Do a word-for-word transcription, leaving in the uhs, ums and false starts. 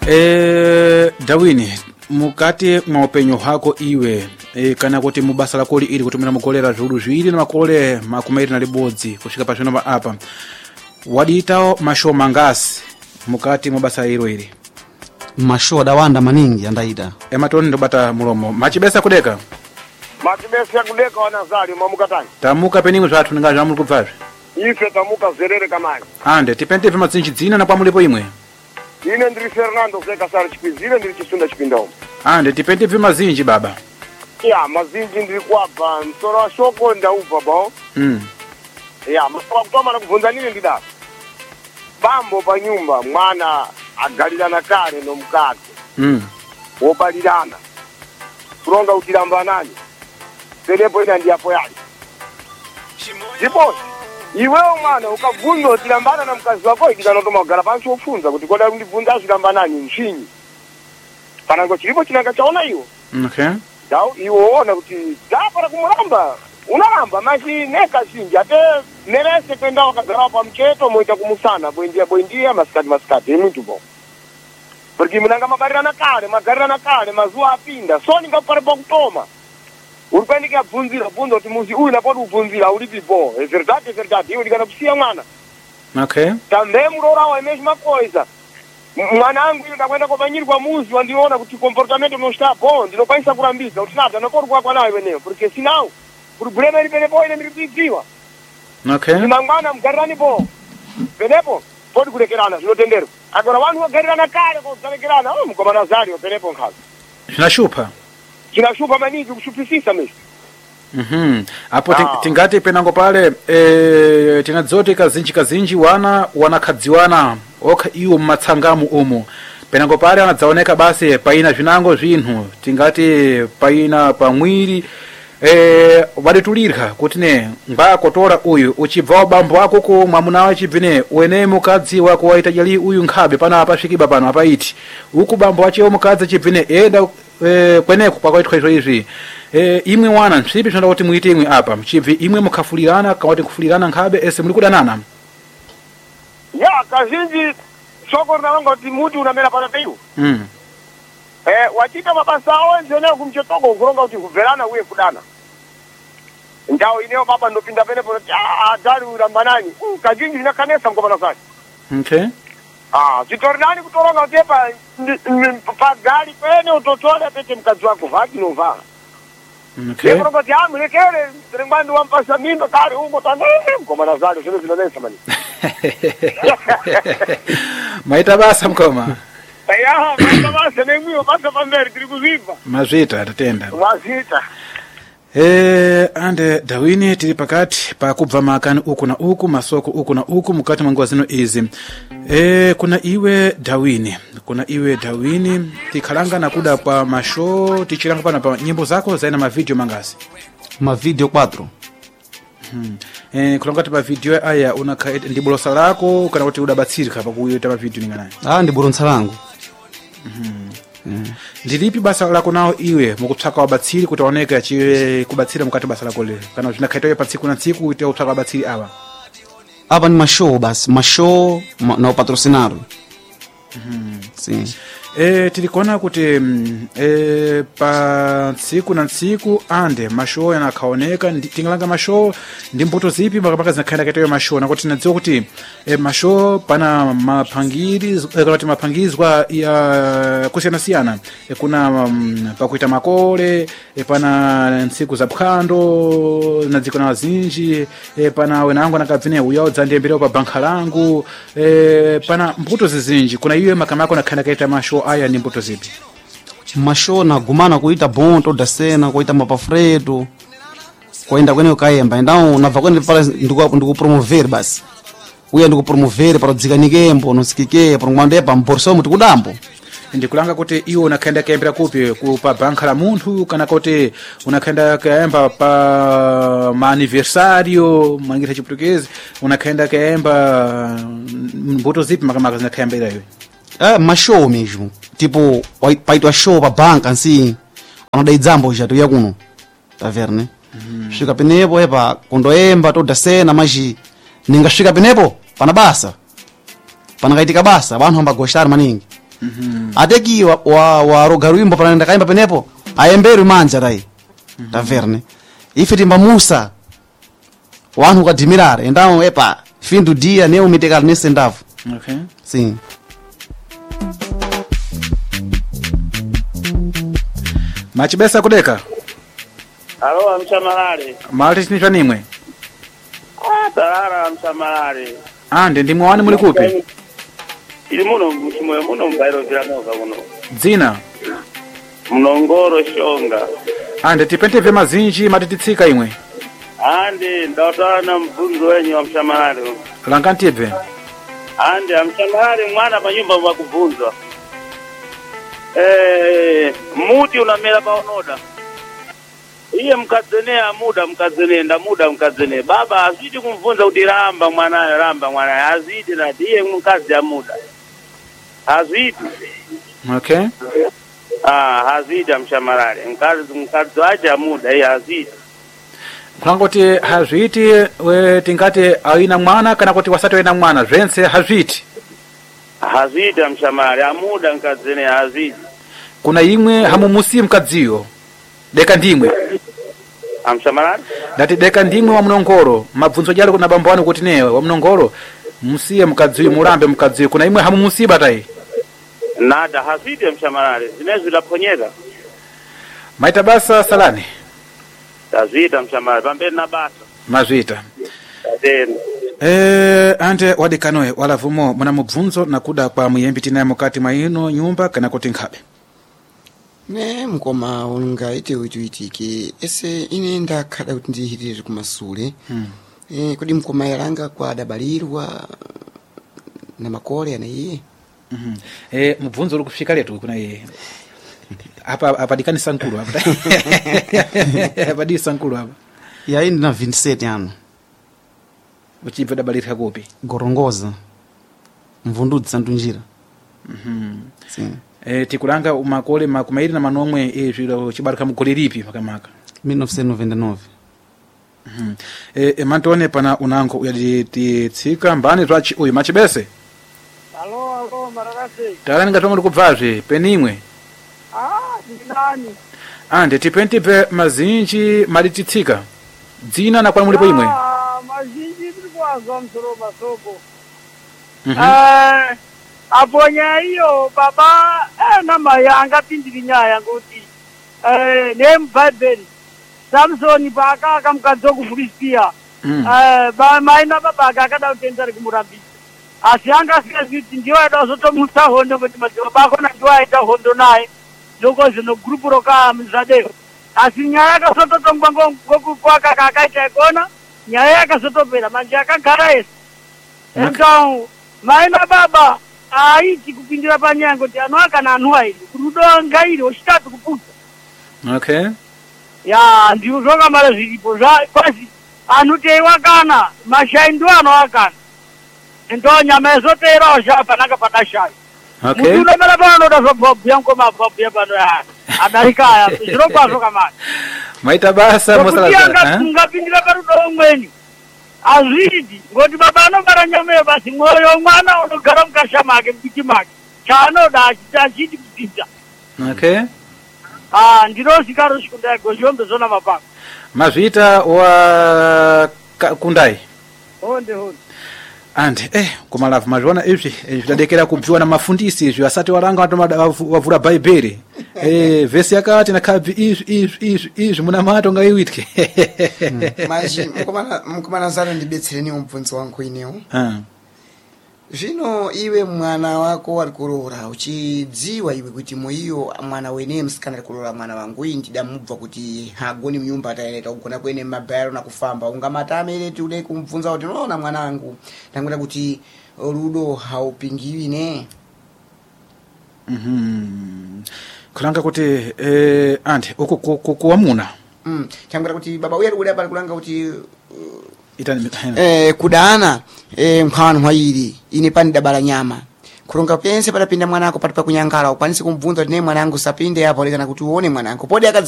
Eh, Dawini, mukati mwa upenyo hako iwe e, kana kuti mubasa lako ili kutumira mugolera zviulu zviwiri na makole makumairi na libodzi kusvika pazvino pa apa waditawo mashow mangasi mukati mubasa ilo ili? Mashow adawanda maningi andaita ematoni ndobata mulomo machibesa kudeka machibesa kudeka wanazali mamukatani tamuka penimwe zvathu ninga zvamuli kubvazve ife tamuka zerere kamani ande tipente vima dzinji dzina na kwamulipo imwe. Ine ndiri Fernando Zeka Sara Chipizire ndiri Chisunda Chipindomo. Ande tipente vima zinji baba. Ya mazinji ndiri kwapa msoro wa shoko ndaupa bao. Mm. Ya masoro kutoma na kuvunza nini ndida. Bambo pa nyumba mwana agalilana kare no mkate. Mm. Wobalilana. Kuronga utilamba nani. Telepo ina ndiapo yali. Jibosi. Iwewe mwana ukavunza utilambana na mkazi wako ikitanotoma kugala pancho ufunza kuti koda ndivunza utilambana ni mshinyi. Panango chilipo chinanga chaona iyo. Okay. Dao iwo ona kuti dapara kumulamba. Unalamba machi neka shinji ate nerese kwenda wakagala pa mcheto moita kumusana bwendia bwendia maskati maskati mtu bo. Porque munanga magarira na kale magarira na kale mazuwa apinda so ningapare pa kutoma. Uripendike abvunzira bvunza kuti muzi uyu napoti ubvunzira ulipi po. E verdade, e verdade. Iwo ndikana kusiya mwana. Okay. Tambe murora wa imeji makoiza. Mwana wangu iyo ndakwenda kopanyiri kwa muzi wandiona kuti comportamento noshita po. Ndinokwanisa kurambiza. Kuti nabda nakori kwa kwa nawe weneyo. Porque sinau. Kuti bulema ili penepo ine ndiripidziwa. Okay. Ndimangwana mgarirani po. Penepo. Poti kulekerana. Zinotendero. Akona wanu wagarirana kale kwa kutalekerana. Oh, mkomana zari wa penepo nkhazi. Zinashupa? Zinashupa maniki kushupisisa mishi. Mhm. Apo Ah. tingati penango pale eh tinadzoti kazinji kazinji wana wanakhadziwana okha iwo mmatsangamu umo. Penango pale anadzaoneka basi paina zvinango zvinhu tingati paina pamwiri eh waditulirha kuti ne ngakotora uyu uchibva bambo wako ko mwamuna wachi bvine wene mukadzi wako waita jali uyu nkhabe pana apa svikiba pano apa iti uku bambo wachi mukadzi chibvine enda eh kweneko kwakaitwa izvo izvi eh imwe wana nsvipi zvinoda kuti muite imwe apa mchibvi imwe mukhafulirana kawati kufulirana nkhabe ese muri kudanana. Ya kazinji soko rinalonga kuti muti unamera pana peiwo. Mm. Eh wachita mabasa awo nzioneo kumchetoko kuronga kuti kubverana uye kudana. Ndao ineo baba ndopinda penepo kuti ah dari urambanani. Uh, kazinji zinakanesa mkomana zake. Okay. Ah, zitori nani kutoronga kuti pa pa gari kwene utotole pete mkazi wako vaki nova. Okay. Kuronga kuti ah mulekele ringwandi wampasa mimba kare ungo tanene mkomana zake zvino zvinonesa mani. Maita basa mkoma. Ya, basa basa nenguyo basa pamberi tiri kuzimba. Mazvita tatenda. Mazita. Eh ande Dawini tiri pakati pa kubva makani uku na uku masoko uku na uku mukati mwa nguva zino izi. Eh kuna iwe Dawini, kuna iwe Dawini tikhalanga na kuda pa mashow tichilanga pana pa nyimbo zako zaina ma video mangasi. ma video quatro. Hmm. Eh kulonga pa video aya unakha ndibolosa lako kana kuti udabatsirika pa kuita ma video ninganayo. Ah ndiburonsa langu. Mhm. Mm. Ndilipi basa lako nao iwe mukutsaka wabatsiri kuti aoneke chiwe kubatsira mukati basa lako lero kana zvinakhaitoye pa tsiku na tsiku kuti utsaka wabatsiri awa? Apa ni mashow basi, mashow ma, na patrocinado. Mhm. Sim. Eh tilikona kuti mm, eh pa tsiku na tsiku ande mashow yanakhaoneka tingalanga mashow ndi mbuto zipi mpaka zinakhanda kaitoye mashow nakuti nadziwa kuti eh mashow pana maphangiri eh, kuti maphangizwa ya kusiyana siyana eh, kuna um, pakuita makole eh, pana ntsiku za phwando na dziko na wazinji eh, pana wenango nakabvine uya dzandiyemberawo pa bankha langu eh, pana mbuto zizinji kuna iwe makama yako nakhanda kaita mashow aya ni mbuto zipi? Mashow na gumana kuita bonto da sena kuita mapafredo kuenda kwene ukayemba endao nabva kwene pala ndiku ndikupromover basi uya ndikupromover para dzikanikeembo nosikike para ngwande pa mborso muti kudambo. Ndikulanga kuti iwo unakhenda kaembera kupi pa bankha la munthu kana kuti unakhenda kaemba pa ma aniversario mangita chiputukezi unakhenda kaemba mbuto zipi makamaka zinakhayembera iwe? Eh mashow mesmo tipo paitwa show pa banka nsi anoda idzambo já tuya kuno tá vendo né. Mm. Fika penepo epa kondoemba toda sena maji ninga fika penepo pana basa pana kaitika basa vanhu ambagostar maningi mm-hmm. ateki wa, wa, wa roga rwimbo pananda kaimba penepo ayemberi manja rai mm-hmm. taverne ife timbamusa wanu kadhimirare endao epa findu dia ne umitekala nese ndavu okay sim machibesa kudeka alo amshamalale mali tinishwa nimwe ah tarara amshamalale ande ndimwe wani muli kupi ili muno mchimoyo muno mbairo vilanoka muno dzina mnongoro shonga ande tipente vya mazinji matititsika imwe ande ndotana na mbunzo wenyu wa mshamalale lankantibve ande amshamalale mwana pa nyumba wa kuvunzwa eh muti unamela paonoda iye mkazenea muda mkazenenda muda mkazenea baba azidi kumvunza kuti ramba mwanayo ramba mwanayo azidi na ndiye mkazi ya muda azidi okay ah azidi amshamalale mkazi mkazi waje muda iye azidi kulangoti hazviti we tingati aina mwana kana kuti wasati wena mwana zvense hazviti hazidi amshamalale amuda mkazenea azidi kuna imwe hamumusi mkadziyo deka ndimwe amshamalale dati deka ndimwe wa mnongoro mabvunzo jalo kuna bambo wanu kuti newe wa mnongoro musiye mkadziyo murambe mkadziyo kuna imwe hamumusiba tai nada hazidi amshamalale zinezo laponyeza maita basa salani hazidi amshamalale pambeni na basa mazvita tena eh ante wadekanoe wala vumo mwana mubvunzo nakuda kwa muyembi tinaye mukati mwa ino nyumba kana kuti nkhabe ne mkoma ungaite uitike ese ine ndakhala kuti ndihitire kumasule hmm. eh kodi mkoma yalanga kwa dabalirwa na makole ana iye mhm eh mubvunzo lokufika letu kuna iye apa apa dikani sankulu hapa apa di sankulu hapa ya indi na twenty-seven ano uchimve dabalirwa kopi gorongoza mvundudzi santunjira mhm sim eh tikulanga umakole makumairi na manomwe eh zviro chibaruka mugole lipi makamaka mille neuf cent noventa-nove mhm eh e mantone pana unango uyatitsika mbani zvachi uyu machibese alo alo marakase tarani ngatomwe likubvazve penimwe ah ndinani ande tipentipe mazinji malititsika dzina na kwa mulipo imwe ah mazinji tulikuanza msoro masoko mhm eh aponya hiyo baba eh na mayanga pindiri nyaya ngoti eh name bible Samson baka akamkadzo kufilistia Mm. eh ba maina baba akada utendari kumurambisa asianga sikaziti ndiyo ada zotomusa hondo kuti madziwa bako na ndiwa ita hondo naye loko zino group roka mzadeo asinyaya akasototongwa ngoku kwaka kakaita ikona nyaya akasotopera manje akagara ese então maina baba aiti kupindira panyango kuti anoaka na anhu airi kurudo ngairi oshitatu kuputa okay ya ndiyo zvoka mara zviripo zva kwasi anhu teiwakana mashai ndo anoakana ndo nyama yezoteerawo zvapanaka padashai okay muti unomera panoda zvobhabhuya ngomabhabhuya pano ya adarikaya zviro kwazvo kamani maita basa mosala kuti ngapindira parudo umweni azvidi ngoti baba anobara nyama iyo basi mwoyo mwana unogara mukasha make mudiki make chaanoda achiti kupinza okay ah ndinozikaro chikundai gozhombe zona mapako mazvita wa ka- kundai honde honde ande eh kumalavu mazvona izvi eh, zvidadekera kubviwa na mafundisi izvi asati waranga watomada wavhura bhaibheri eh vesi yakati na kabvi izvi izvi izvi izvi muna mato ngaiwitke maji mkomana mkomana zalo ndibetsereni umbvunzo wangu inewo ah zvino iwe mwana wako alikurora uchidziwa iwe kuti moiyo mwana wene msikana alikurora mwana wangu iyi ndidamubva kuti hagoni mnyumba ataenda kugona kwene mabhayaro na kufamba ungamatame ile tude kumvunza kuti unaona mwana wangu ndangura kuti rudo haupingiwi ne mhm kulanga kuti eh ande uko kuamuna mm changura kuti baba uya ruda pali kulanga kuti uh, itani eh kudana eh mkhano mwairi ine pani dabala nyama kulonga pense patapinda mwana wako pati pa kunyangala ukwanise kumvunza kuti ne mwana wangu sapinde hapo lekana kuti uone mwana wangu podi akadza